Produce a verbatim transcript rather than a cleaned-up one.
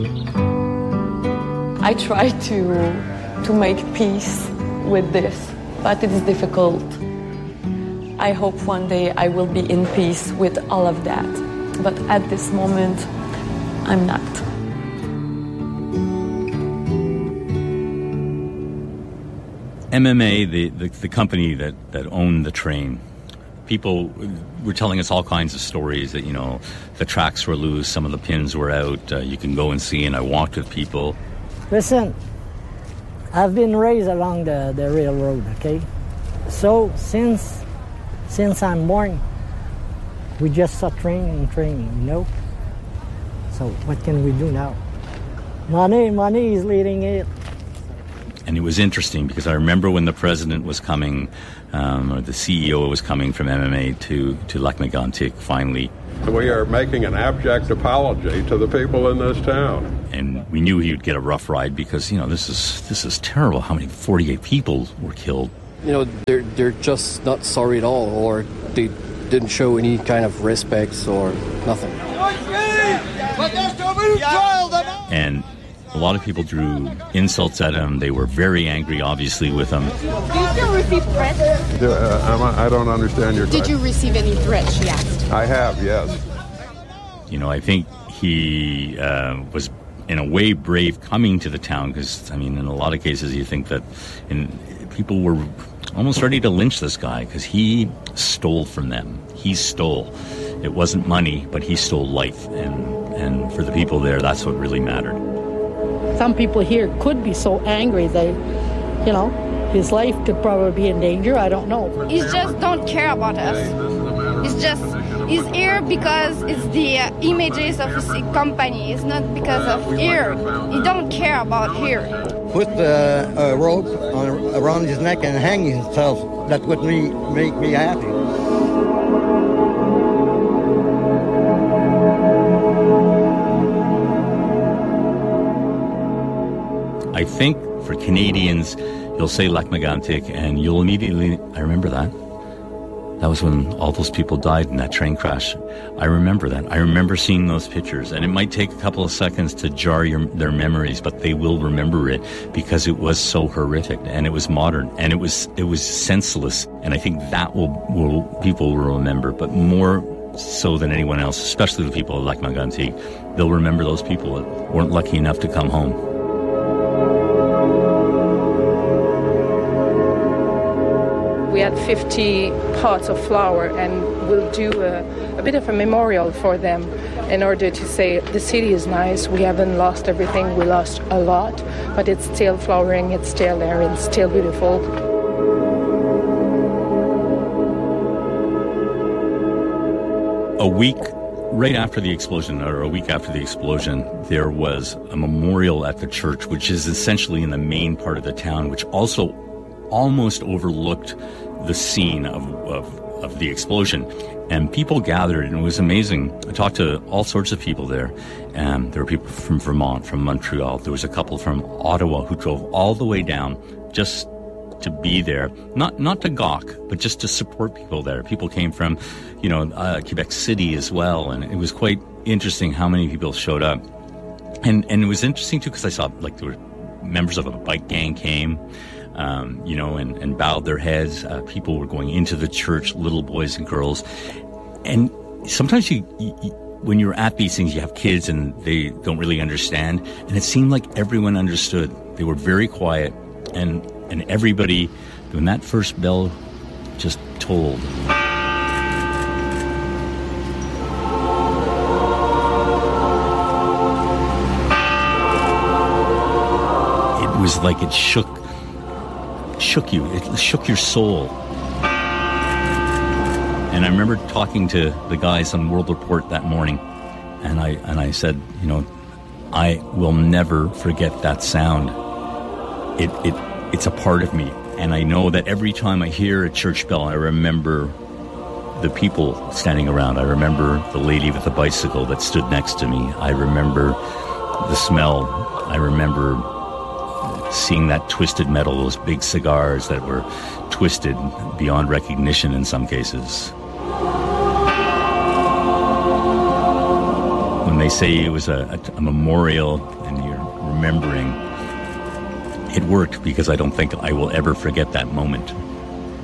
I try to to make peace with this, but it is difficult. I hope one day I will be in peace with all of that, but at this moment, I'm not. M M A, the, the, the company that, that owned the train, people were telling us all kinds of stories that, you know, the tracks were loose, some of the pins were out, uh, you can go and see, and I walked with people. Listen, I've been raised along the, the railroad, okay? So since since I'm born, we just saw training and training, you know? So what can we do now? Money, money is leading it. And it was interesting because I remember when the president was coming, um, or the C E O was coming from M M A to, to Lac-Mégantic finally. We are making an abject apology to the people in this town. And we knew he would get a rough ride because, you know, this is this is terrible how many forty-eight people were killed. You know, they're, they're just not sorry at all, or they didn't show any kind of respect or nothing. And a lot of people drew insults at him. They were very angry, obviously, with him. Do you still receive threats? Uh, I don't understand your question. Did you receive any threats, she asked? I have, yes. You know, I think he uh, was, in a way, brave coming to the town because, I mean, in a lot of cases, you think that in, people were almost ready to lynch this guy because he stole from them. He stole. It wasn't money, but he stole life. And, and for the people there, that's what really mattered. Some people here could be so angry that, you know, his life could probably be in danger. I don't know. He just don't care about us. It's just, he's here because it's the uh, images of his company. It's not because of here. He don't care about here. Put uh, a rope on, around his neck and hang himself. That would me, make me happy. I think for Canadians, you'll say Lac-Mégantic, and you'll immediately, I remember that. That was when all those people died in that train crash. I remember that. I remember seeing those pictures, and it might take a couple of seconds to jar your, their memories, but they will remember it because it was so horrific, and it was modern, and it was it was senseless. And I think that will, will people will remember, but more so than anyone else, especially the people of Lac-Mégantic, they'll remember those people that weren't lucky enough to come home. We had fifty pots of flower, and we'll do a, a bit of a memorial for them in order to say the city is nice, we haven't lost everything, we lost a lot, but it's still flowering, it's still there, it's still beautiful. A week right after the explosion, or a week after the explosion, there was a memorial at the church, which is essentially in the main part of the town, which also almost overlooked the scene of, of, of the explosion. And people gathered, and it was amazing. I talked to all sorts of people there. Um, there were people from Vermont, from Montreal. There was a couple from Ottawa who drove all the way down just to be there. Not not to gawk, but just to support people there. People came from, you know, uh, Quebec City as well. And it was quite interesting how many people showed up. And, and it was interesting, too, because I saw, like, there were members of a bike gang came. Um, you know, and, and bowed their heads. Uh, people were going into the church, little boys and girls. And sometimes you, you, when you're at these things, you have kids and they don't really understand. And it seemed like everyone understood. They were very quiet. And, and everybody, when that first bell just tolled, it was like it shook shook you. It shook your soul. And I remember talking to the guys on World Report that morning, and I and I said, you know, I will never forget that sound. It it it's a part of me, and I know that every time I hear a church bell, I remember the people standing around. I remember the lady with the bicycle that stood next to me. I remember the smell. I remember seeing that twisted metal, those big cigars that were twisted beyond recognition in some cases. When they say it was a, a, a memorial and you're remembering, it worked because I don't think I will ever forget that moment.